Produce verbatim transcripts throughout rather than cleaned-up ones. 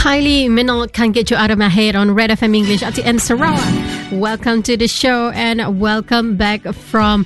Kylie Minogue Can't Get You Out of My Head on Red F M English at the end Sarawak. Welcome to the show and welcome back from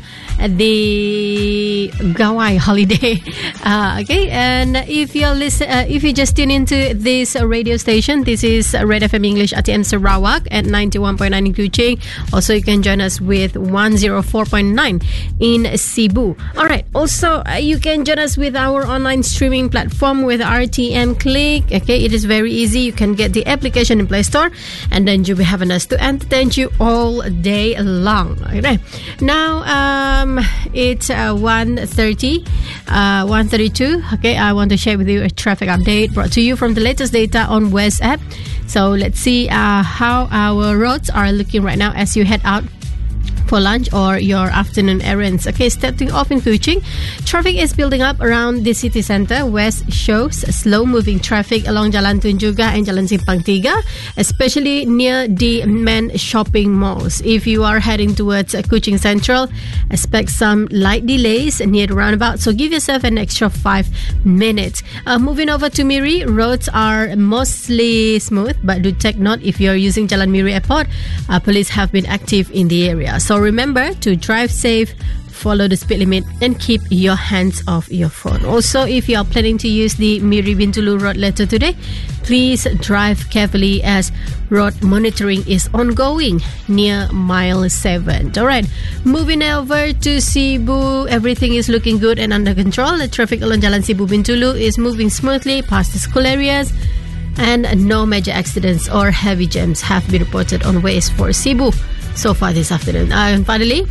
the Gawai holiday. Uh, okay, and if you're listen, uh, if you just tune into this uh, radio station, this is Red F M English at the end Sarawak at ninety-one point nine in Kuching. Also, you can join us with one oh four point nine in Cebu. All right. Also, uh, you can join us with our online streaming platform with R T M Click. Okay, it is very easy. You can get the application in Play Store, and then you'll be having us to entertain you all day long. Okay. Now, um, it's uh, one thirty, uh, one thirty-two. Okay, I want to share with you a traffic update brought to you from the latest data on West app. So let's see uh, how our roads are looking right now as you head out for lunch or your afternoon errands. Okay, starting off in Kuching, traffic is building up around the city center. West shows slow-moving traffic along Jalan Tunjungan and Jalan Simpang Tiga, especially near the main shopping malls. If you are heading towards Kuching Central, expect some light delays near the roundabout, so give yourself an extra five minutes. Uh, moving over to Miri, roads are mostly smooth, but do take note if you're using Jalan Miri Airport, uh, police have been active in the area. So remember to drive safe, follow the speed limit, and keep your hands off your phone. Also, if you are planning to use the Miri Bintulu road later today, please drive carefully as road monitoring is ongoing near mile seven. Alright, moving over to Cebu, everything is looking good and under control. The traffic along Jalan Cebu Bintulu is moving smoothly past the school areas, and no major accidents or heavy jams have been reported on ways for Cebu so far this afternoon. Uh, and finally,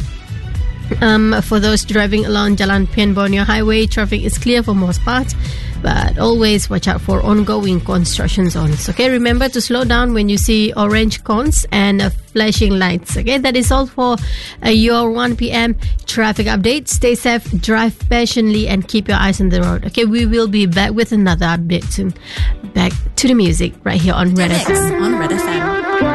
um, for those driving along Jalan Pian Borneo Highway, traffic is clear for most parts, but always watch out for ongoing construction zones. Okay, remember to slow down when you see orange cones and uh, flashing lights. Okay, that is all for uh, your one p.m. traffic update. Stay safe, drive patiently, and keep your eyes on the road. Okay, we will be back with another update soon. Back to the music right here on Red F M. On Red F M.